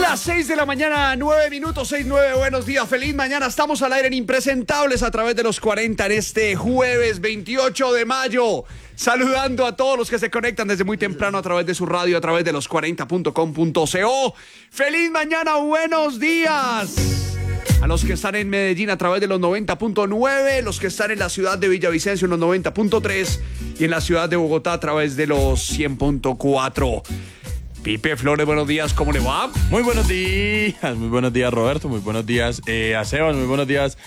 Las 6 de la mañana, 9 minutos, 6:09, buenos días, feliz mañana. Estamos al aire en Impresentables a través de los 40 en este jueves 28 de mayo. Saludando a todos los que se conectan desde muy temprano a través de su radio, a través de los 40.com.co. ¡Feliz mañana, buenos días! A los que están en Medellín a través de los 90.9, los que están en la ciudad de Villavicencio en los 90.3 y en la ciudad de Bogotá a través de los 100.4. Pipe Flores, buenos días, ¿cómo le va? Muy buenos días Roberto, muy buenos días a Sebas, muy buenos días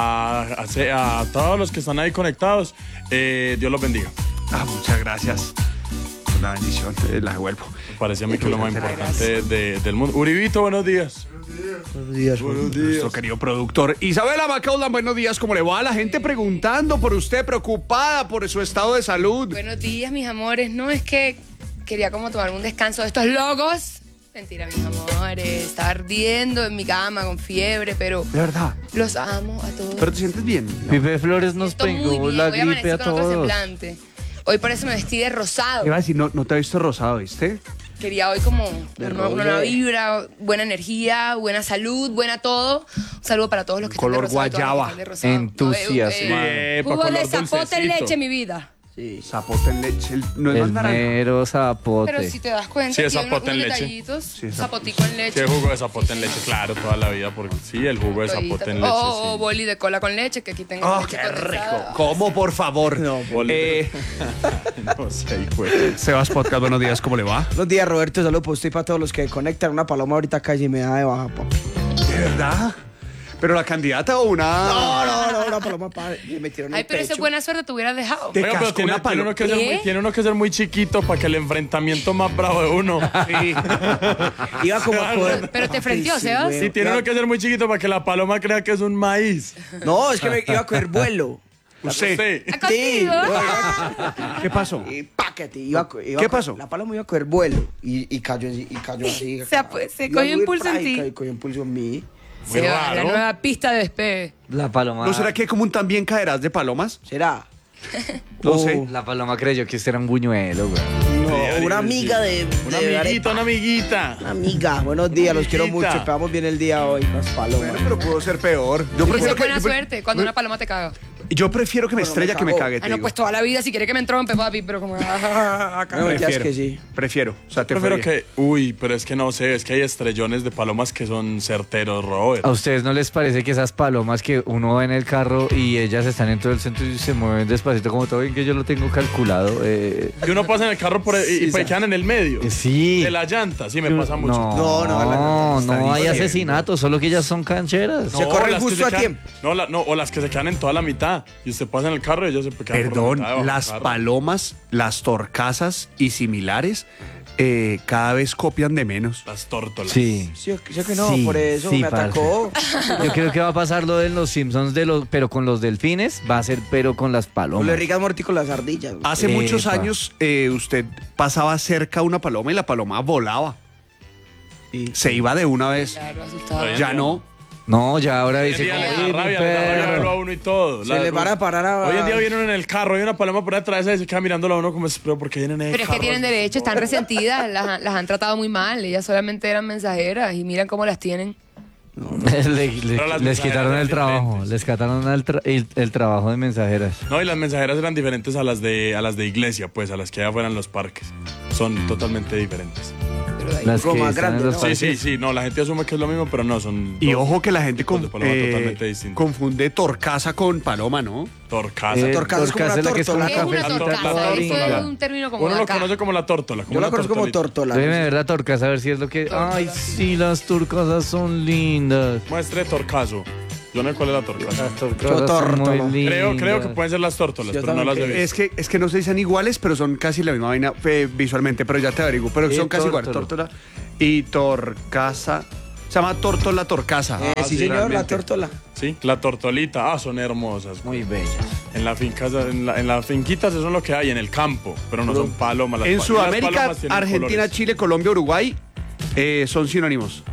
a todos los que están ahí conectados. Dios los bendiga. Muchas gracias. Una bendición, la devuelvo. Me parece a mí que es lo más importante del mundo. Uribito, buenos días. Buenos días. Nuestro querido productor. Isabela Macaulay, buenos días, ¿cómo le va? La gente preguntando por usted, preocupada por su estado de salud. Buenos días, mis amores. No, es que quería como tomarme un descanso de estos locos. Mentira, mis amores. Estaba ardiendo en mi cama con fiebre, pero De verdad. los amo a todos. ¿Pero te sientes bien? Pipe Flores nos Estoy muy pegó bien. la Hoy amanecí gripe a con otro todos. semblante. Hoy por eso me vestí de rosado. Iba a decir, no te he visto rosado, ¿viste? Quería hoy como De una nueva roble. vibra, buena energía, buena salud, buena todo. Un saludo para todos los que Color están de rosado. guayaba. todos los que están de rosado. Entusiasmado. Jugo color de zapote en dulcecito. leche, mi vida. Sí. Zapote en leche. No es más El naranja. mero zapote. Pero si te das cuenta, Sí, es tiene zapote en unos leche. detallitos. Sí, es Zapotico en leche. Sí, el jugo de zapote en leche, claro, toda la vida, porque sí, el jugo de zapote en leche, O sí. boli de cola con leche, que aquí tengo ¡Oh, leche qué condensada. rico! ¿Cómo, por favor? No, Eh, No sé, hijo de- Sebas Podcast, buenos días, ¿cómo le va? Buenos días, Roberto. Saludos para usted y para todos los que conectan. Una paloma ahorita casi me da de baja, papá. ¿De verdad? ¿Pero la candidata o una...? No, una paloma me metieron en Ay, el pero esa pecho. buena suerte te hubieras dejado. Te Oiga, pero cascó una paloma. tiene uno que ser muy chiquito para que el enfrentamiento más bravo de uno. Sí. Iba como a coger... Pero te frenteó, Ay, sí, Sebas. güey. Sí, tiene uno que ser muy chiquito para que la paloma crea que es un maíz. No, es que me iba a coger vuelo. Usted. ¿A contigo? ¿Qué pasó? Y paquete. Iba ¿Qué pasó? La paloma iba a coger vuelo y cayó así. Se Iba a cogió subir impulso en para ahí, ti. Cogió impulso en mí. Muy Se va, la raro. nueva pista de despegue. La paloma. ¿No será que como un también caerás de palomas? ¿Será? No sé. La paloma creyó que este era un buñuelo, güey. No, una amiga de... Una de amiguita, una amiguita. Una amiga. Buenos días, los quiero Amiguita. mucho. Esperamos bien el día hoy. Las palomas. Bueno, pero pudo ser peor. Yo Esa prefiero es que, buena suerte cuando una paloma te caga. yo prefiero que me Bueno, estrella me que me cagó. cague, te Ah, no, digo. pues toda la vida, si quiere que me entrompe, papi, pero como... No, mentiras que sí. Prefiero. O sea, te Prefiero fue bien. que... Uy, pero es que no sé, es que hay estrellones de palomas que son certeros, Robert. ¿A ustedes no les parece que esas palomas que uno va en el carro y ellas están en todo el centro y se mueven despacito como todo bien que yo lo tengo calculado? Que uno pasa en el carro por y pues quedan en el medio. Sí. De la llanta, sí, me pasa mucho. No hay diciendo. asesinatos, solo que ellas son cancheras. Se corren las que justo a quedan- tiempo. No, o las que se quedan en toda la mitad. Y usted pasa en el carro y ellos se quedan por la Perdón, mitad debajo del las carro. palomas, las torcasas y similares cada vez copian de menos. Las tórtolas. Sí. Sí, yo que no, Sí, por eso sí, me atacó. Yo creo que va a pasar lo de los Simpsons, pero con los delfines, va a ser pero con las Con palomas. le Rick and Morty con las ardillas. güey. Hace muchos Epa. años usted pasaba cerca a una paloma y la paloma volaba. Se iba de una vez. Claro, asustado. Ya no. No, ya ahora Hoy en dice día como, le "Uy, da mi rabia, le da rabia perro". verlo a uno y todo. Se le van a parar a... Hoy en día vienen en el carro, hay una paloma por atrás y se queda mirándolo a uno como, pero ¿por qué vienen en el Pero es carro? que tienen derecho, están resentidas, las han tratado muy mal. Ellas solamente eran mensajeras y miran cómo las tienen. Pero las Les quitaron mensajeras el trabajo, diferentes. les quitaron el trabajo de mensajeras. No, y las mensajeras eran diferentes a las de iglesia, pues, a las que allá fueran en los parques. Son totalmente diferentes. Pero de ahí- Las que Como más están grande, en los ¿no? Sí, parques. sí, no, la gente asume que es lo mismo, pero no, son Y dos ojo que la gente tipos de paloma totalmente distintos. confunde torcaza con paloma, ¿no? Torcaza. torcaza es como una es la que es como una ¿Qué es una cafecita torcaza? toda Eso linda. es un término como Uno de lo acá. conoce como la tórtola. Yo la una conozco como tortolita. tortola. Déjeme ver la torcaza a ver si es lo que... Ay, sí, las torcasas son lindas. Muestre torcazo. Yo no sé cuál es la torcaza. Las torcasas son tórtola. muy lindas. Creo que pueden ser las tórtolas, Yo pero no las también he visto. Es que no se dicen iguales, pero son casi la misma vaina visualmente, pero ya te averiguo. Pero Y son casi iguales. tórtola. Tórtola y torcaza. Se llama tórtola torcaza. Ah, sí, sí, señor, la realmente. tórtola. Sí, la tortolita. Son hermosas. Muy bellas. En las fincas, en las finquitas eso es lo que hay, en el campo, pero no son palomas. Las En las Sudamérica, palomas tienen Argentina, colores. Chile, Colombia, Uruguay son sinónimos.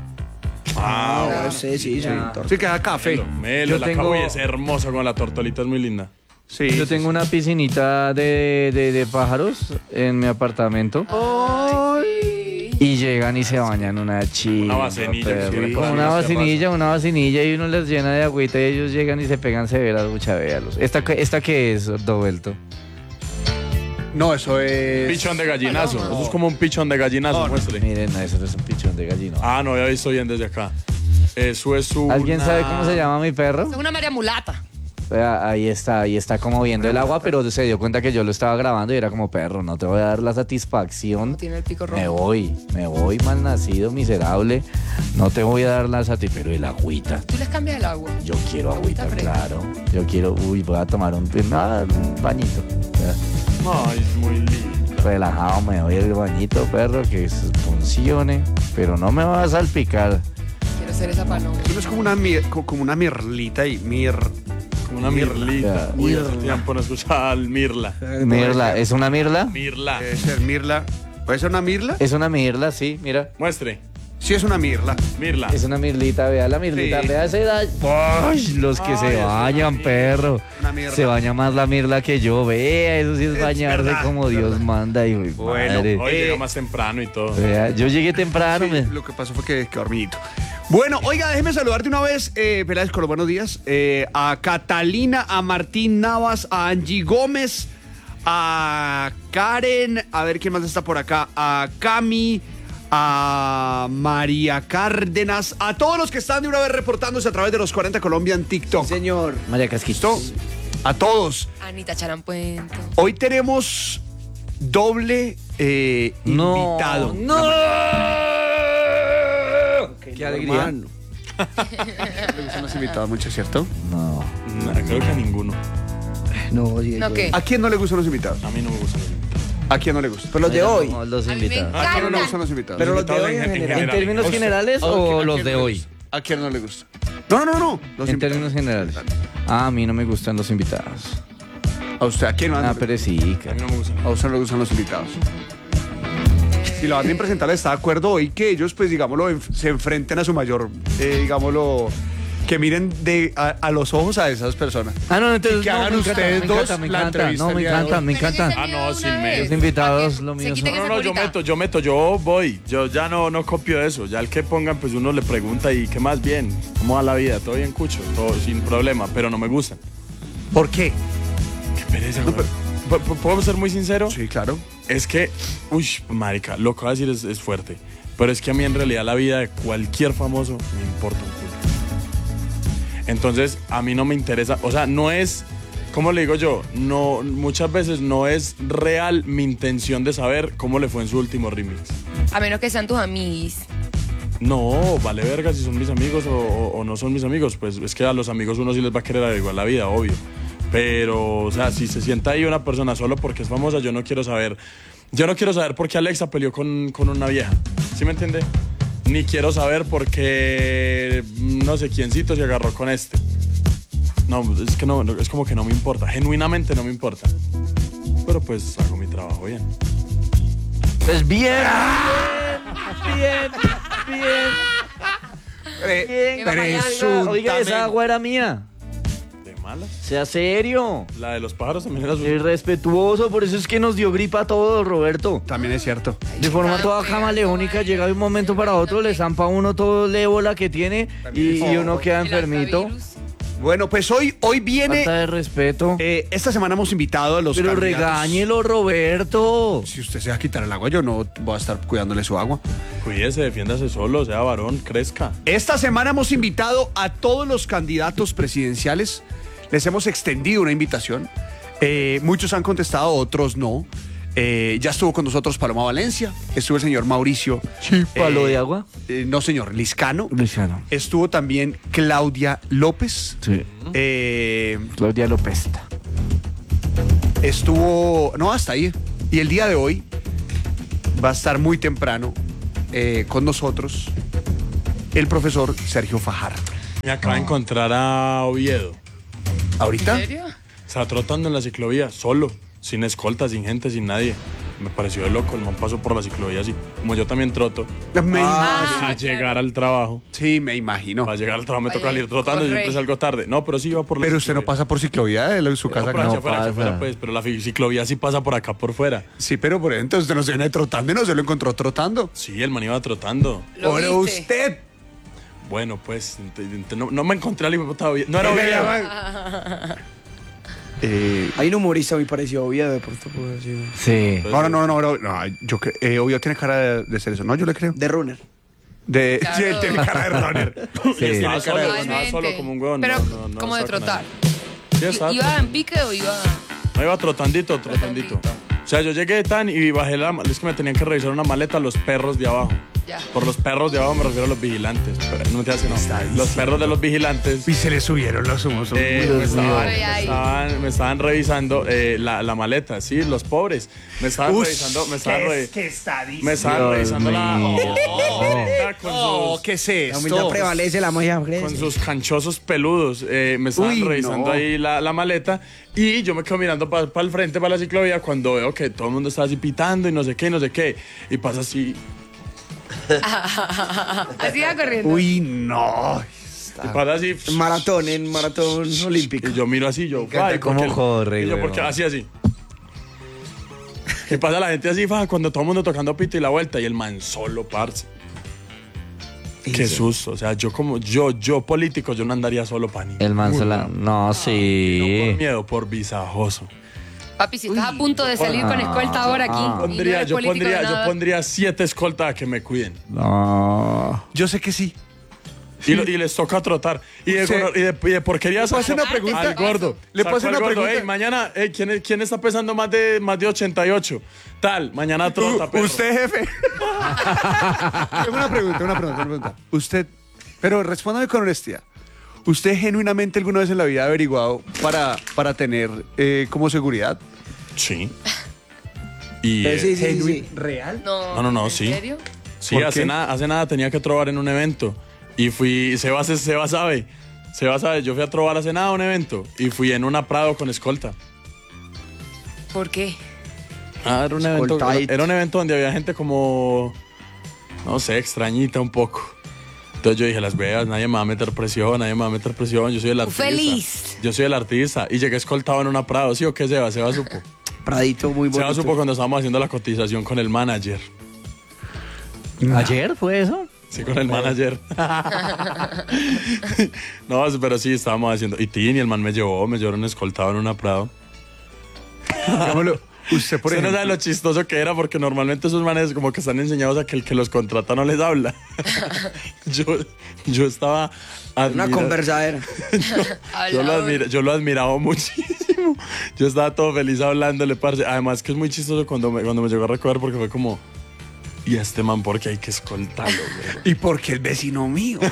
No sé, sí, tortola. Sí, queda café. Melo, Yo la tengo- cabo y es hermosa con la tortolita, es muy linda. Sí. Yo tengo una piscinita de pájaros en mi apartamento. Ay, sí. Y llegan y se bañan una chimba. Una vacinilla, perro. sí. Con una vacinilla y uno les llena de agüita y ellos llegan y se pegan severas, mucha véalos. ¿Esta qué es, Dovelto? No, eso es... Pichón de gallinazo. Eso es como un pichón de gallinazo, muestre. Miren, no, eso no es un pichón de gallino. Ah, no había visto bien desde acá. Eso es una... ¿Alguien sabe cómo se llama mi perro? Es una María Mulata. Vea, ahí está como viendo el agua, pero se dio cuenta que yo lo estaba grabando y era como, perro, no te voy a dar la satisfacción. Tiene el pico Me rojo. voy, malnacido, miserable. No te voy a dar la satisfacción, pero el agüita. ¿Tú les cambias el agua? Yo quiero agüita, fresca. claro. Yo quiero, voy a tomar un bañito. Ya. Ay, es muy lindo. Relajado me doy el bañito, perro, que funcione, pero no me va a salpicar. Quiero ser esa paloma. Eso es como una mirlita y Como una mirlita. Ya. Uy, hace tiempo no escuchaba al mirla. Mirla, ¿es una mirla? Mirla. Debe ser mirla. ¿Puede ser una mirla? Es una mirla, sí, mira. Muestre. Sí, es una mirla. Mirla. Es una mirlita, vea la mirlita, Sí. vea ese ¡ay! Los que se bañan, perro. Una mirla. Se baña más la mirla que yo, vea, eso sí es Es bañarse verdad, como es Dios verdad. manda. Y, uy, Bueno, madre. Hoy llegó más temprano y todo. Vea, yo llegué temprano. Sí, me- lo que pasó fue que quedó dormidito. Bueno, oiga, déjeme saludarte una vez, Peláez, con los buenos días. A Catalina, a Martín Navas, a Angie Gómez, a Karen, a ver quién más está por acá, a Cami, a María Cárdenas, a todos los que están de una vez reportándose a través de los 40 Colombia en TikTok. Señor. María Casquito. ¿Listo? A todos. Anita Charampuento. Hoy tenemos doble invitado. Qué alegría. Hermano. Le gustan los invitados mucho, ¿cierto? No. Nah, creo que a ninguno. No, sí, ¿No yo- qué? ¿A quién no le gustan los invitados? A mí no me gusta. ¿A quién no le gusta? Pero los de hoy. No, los A mí me invitados. ¿A quién no le encantan. gustan los invitados? Pero los de invitados hoy en general. ¿En términos O sea, generales ¿a o quién los no de le hoy? gusta? ¿A quién no le gusta? No. Los En invitados. términos generales. Ah, a mí no me gustan los invitados. ¿A usted? ¿A quién no? Ah, pero sí, A mí no me gusta. A usted no le gustan los invitados. Y la banda impresentable está de acuerdo hoy que ellos, pues, digámoslo, se enfrenten a su mayor, digámoslo, que miren a los ojos a esas personas. Ah, no, entonces Y que no, hagan me encanta, ustedes me dos encanta, me la encanta. entrevista No, el me día de encanta, hoy. me Pero encanta. ese Ah, no, miedo sin una medio. vez. Los invitados, Para que lo mío se son- quiten No, ese no, yo culita. meto, yo voy. Yo ya no copio eso. Ya el que pongan, pues uno le pregunta y qué más bien. ¿Cómo va la vida? Todo bien, cucho. Todo sin problema, pero no me gustan. ¿Por qué? Qué pereza. güey. ¿Puedo ser muy sincero? Sí, claro. Es que, uy, marica, lo que voy a decir es fuerte. Pero es que a mí en realidad la vida de cualquier famoso me importa un culo. Entonces, a mí no me interesa, o sea, no es, ¿cómo le digo yo? No, muchas veces no es real mi intención de saber cómo le fue en su último remix. A menos que sean tus amigos. No, vale verga si son mis amigos o no son mis amigos. Pues es que a los amigos uno sí les va a querer averiguar la vida, obvio. Pero, o sea, si se sienta ahí una persona solo porque es famosa, yo no quiero saber. Yo no quiero saber por qué Alexa peleó con una vieja. ¿Sí me entiende? Ni quiero saber por qué no sé quiéncito se agarró con este. No, es que no, es como que no me importa. Genuinamente no me importa. Pero pues hago mi trabajo bien. Pues bien, bien, bien. Oiga, esa agua era mía. ¿De malas? Sea serio. La de los pájaros también era suya. Irrespetuoso, por eso es que nos dio gripa a todos, Roberto. También es cierto. De forma toda camaleónica, llega de un momento para otro, le zampa a uno todo el ébola que tiene y uno queda enfermito. Bueno, pues hoy viene... Falta de respeto. esta semana hemos invitado a los Pero candidatos. regáñelo, Roberto. Si usted se va a quitar el agua, yo no voy a estar cuidándole su agua. Cuídese, defiéndase solo, sea varón, crezca. Esta semana hemos invitado a todos los candidatos presidenciales. Les hemos extendido una invitación. Muchos han contestado, otros no. Ya estuvo con nosotros Paloma Valencia. Estuvo el señor Mauricio. ¿Palo de agua? No, señor, Liscano. Luciano. Estuvo también Claudia López. Sí. Claudia López. Estuvo... No, hasta ahí. Y el día de hoy va a estar muy temprano con nosotros el profesor Sergio Fajardo. Me acaba de encontrar a Oviedo. ¿Ahorita? ¿En serio? Se va trotando en la ciclovía, solo, sin escolta, sin gente, sin nadie. Me pareció de loco, el man pasó por la ciclovía así, como yo también troto, a llegar al trabajo. Sí, me imagino. Para llegar al trabajo me toca Oye, salir trotando y corre. siempre salgo tarde. No, pero sí iba por la Pero usted no ciclovía. pasa por ciclovía de su casa. Por No. hacia afuera, hacia pasa. afuera, pues, pero la ciclovía sí pasa por acá, por fuera. Sí, pero por entonces usted no se viene trotando y no se lo encontró trotando. Sí, el man iba trotando. ¿Lo Pero viste? usted. Bueno, pues, no me encontré al hijo de puta Oviedo. No era Oviedo. Hay un humorista muy parecido a Oviedo, de pronto puedo decir. Sí. No, yo obvio tiene cara de ser eso. No, yo le creo. De Runner. Claro. Sí, él tiene cara de runner. Sí. Estaba solo, Totalmente. estaba solo como un huevón. Pero no como de estaba con trotar. nadie. Sí, exacto. ¿Iba en pique o iba...? No, iba trotandito. O sea, yo llegué tan y bajé es que me tenían que revisar una maleta los perros de abajo. Ya. Por los perros de abajo me refiero a los vigilantes. Pero no te hace no. Los perros de los vigilantes Y se le subieron los humos. me estaban revisando la maleta, sí, los pobres. Me estaban revisando, me estaban Dios revisando la mío. maleta con ¿Qué es La humildad esto? prevalece, la magia con crece. sus canchosos peludos. Me estaban Uy, revisando no. ahí la maleta y yo me quedo mirando para el frente, para la ciclovía, cuando veo que todo el mundo está así pitando y no sé qué. Y pasa así, Así iba corriendo. Uy, no. y pasa así. En maratón olímpico. Y yo miro así, yo, encanta "Ay, ¿por cómo qué?" corre, Y yo, weón. porque así. Y pasa la gente así, cuando todo el mundo tocando pito y la vuelta, y el man solo, parce. Qué susto. O sea, yo político, yo no andaría solo, pani. El man sola. No, No sí. por miedo, por visajoso. Papi, si estás a punto de salir con escolta ahora aquí y no eres Yo político de nada, pondría 7 escoltas a que me cuiden. No. Yo sé que sí. Y les toca trotar. Y de, Sí. y de porquería puedo hacer una pregunta? al gordo. ¿Le puedo hacer Sacó una al gordo, pregunta? "Ey, mañana, ¿quién está pesando más de 88? Tal, mañana trota, perro. Usted, jefe. Tengo una pregunta. Usted, pero respóndame con honestidad. ¿Usted genuinamente alguna vez en la vida ha averiguado para tener como seguridad? Sí. Y Sí. ¿Real? No, ¿en sí. serio? sí, ¿Por hace qué? nada tenía que trobar en un evento. Y fui, Seba sabe, yo fui a trobar hace nada a un evento. Y fui en una Prado con escolta. ¿Por qué? Era un evento donde había gente como, no sé, extrañita un poco. Entonces yo dije, las veas, nadie me va a meter presión, yo soy el artista. Feliz. Yo soy el artista. Y llegué escoltado en una Prado, ¿sí o qué, Seba? Seba supo. Pradito muy Seba bonito. supo cuando estábamos haciendo la cotización con el manager. ¿Ayer fue eso? Sí, con el manager. No, pero sí, estábamos haciendo. Y Tini, el man me llevaron escoltado en una Prado. Digámoslo, usted, por Usted no ejemplo. sabe lo chistoso que era, porque normalmente esos manes como que están enseñados a que el que los contrata no les habla. yo estaba Una conversadera. yo lo admiraba muchísimo. Yo estaba todo feliz hablándole, parce. Además que es muy chistoso cuando me llegó a recoger, porque fue como, ¿y a este man por qué hay que escoltarlo, güey? ¿Y por qué es vecino mío?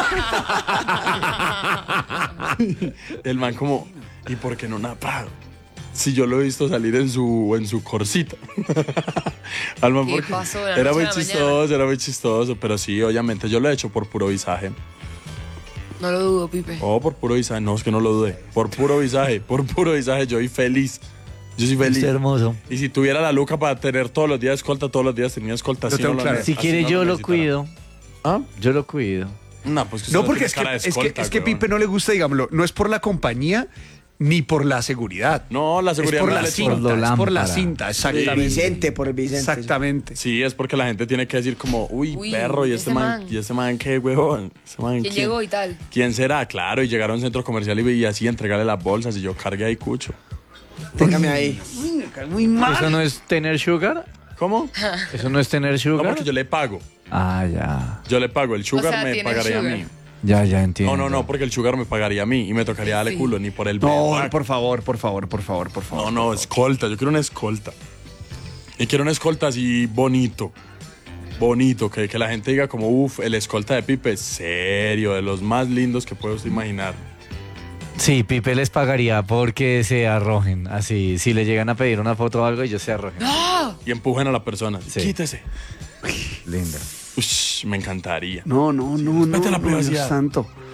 El man como, ¿y por qué no una Prado? Si yo lo he visto salir en su corsita. Al man, ¿Qué porque pasó de la era noche muy a la chistoso, era muy chistoso. Pero sí, obviamente, yo lo he hecho por puro visaje. No lo dudo, Pipe. Oh, por puro visaje. No, es que no lo dudé. Por puro visaje, yo soy feliz. Yo soy feliz. Está hermoso. Y si tuviera la luca para tener todos los días escolta, todos los días tenía escolta. Lo así tengo no claro. Si así quiere no yo lo necesitara. cuido. ¿Ah? Yo lo cuido. No, pues que No, usted porque tiene es cara de que escolta, Pipe weón. no le gusta, digámoslo. No es por la compañía ni por la seguridad. No, la seguridad es por me la vale cinta. por lo Es por la lámpara. cinta, Por exactamente. Vicente, por el Vicente. Exactamente. Sí, es porque la gente tiene que decir como, uy, Uy, perro, y este man, qué huevón. Ese man, ¿Quién llegó y tal? ¿Quién será? Claro, y llegar a un centro comercial y así entregarle las bolsas y yo cargué ahí cucho. Téngame ahí. Muy mal. ¿Eso no es tener sugar? ¿Cómo? ¿Eso no es tener No, sugar? porque yo le pago. Ah, ya. Yo le pago. El sugar O sea, me tiene pagaría sugar. a mí. Ya entiendo. No, porque el sugar me pagaría a mí y me tocaría darle Sí. culo, ni por el No, berraco. por favor. No, escolta. Yo quiero una escolta. Y quiero una escolta así bonito. Bonito, que la gente diga como, uff, el escolta de Pipe, serio, de los más lindos que puedo usted imaginar. Sí, Pipe les pagaría porque se arrojen. Así, si le llegan a pedir una foto o algo, ellos se arrojen. Y empujen a la persona. Sí. Quítese. Linda. Ush, me encantaría. No, Respete la Dios privacidad. santo.